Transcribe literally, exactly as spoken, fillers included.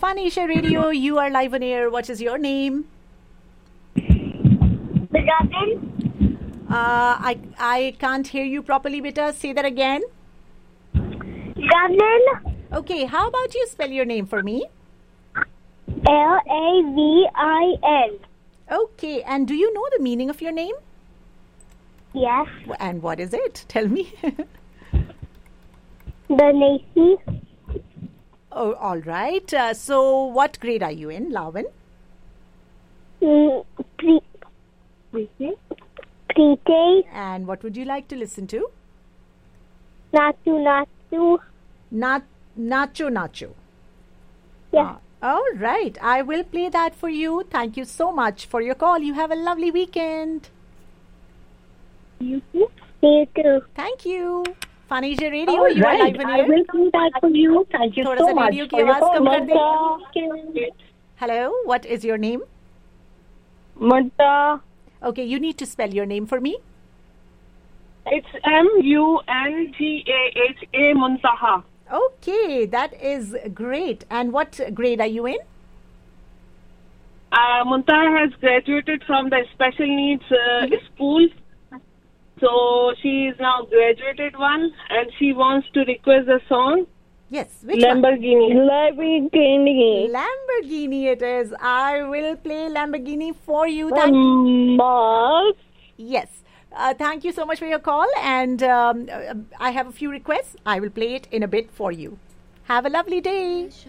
Fun Asia Radio, you are live on air. What is your name? Gagan. Uh, I I can't hear you properly, beta. Say that again. Gagan. Okay, how about you spell your name for me? L A V I N. Okay, and do you know the meaning of your name? Yes. And what is it? Tell me. The Nacy. Oh, all right. Uh, so, what grade are you in, Lavan? Mm, pre. Pre-K. And what would you like to listen to? Natu Natu. Na- Nacho Nacho. Yes. Uh, all right. I will play that for you. Thank you so much for your call. You have a lovely weekend. You too. You too. Thank you. Fanasia Radio, All you are right. live on I air. will do that for you. Thank you थोड़ा so सा much radio की for your आवाज call. कम कर दे. Manta. Hello, what is your name? Manta. Okay, you need to spell your name for me. It's M U N T A H A Muntaha. Okay, that is great. And what grade are you in? Uh, Muntaha has graduated from the special needs uh, school. So she is now graduated one, and she wants to request a song. Yes, which one? Lamborghini. Lamborghini. Lamborghini it is. I will play Lamborghini for you. Thank Um, Yes. Uh, thank you so much for your call. And um, uh, I have a few requests. I will play it in a bit for you. Have a lovely day.